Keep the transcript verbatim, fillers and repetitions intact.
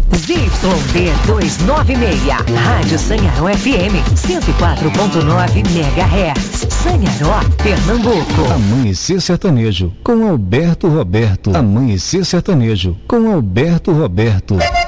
Z Y D duzentos e noventa e seis, Rádio Sanharó F M, cento e quatro ponto nove megahertz. Sanharó, Pernambuco. Amanhecer Sertanejo, com Alberto Roberto. Amanhecer Sertanejo, com Alberto Roberto.